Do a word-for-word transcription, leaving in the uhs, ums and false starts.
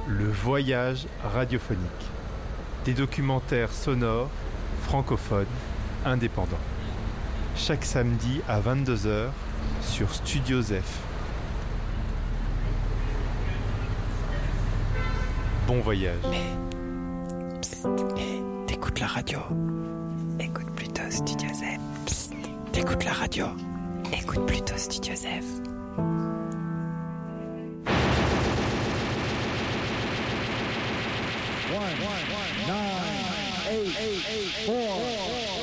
Le voyage radiophonique. Des documentaires sonores, francophones, indépendants. Chaque samedi à vingt-deux heures sur Studio Zef. Bon voyage. Mais, psst, mais t'écoutes la radio. Écoute plutôt Studio Zef. Psst, t'écoutes la radio. Écoute plutôt Studio Zef. One, one, one, nine, eight, eight, eight, four.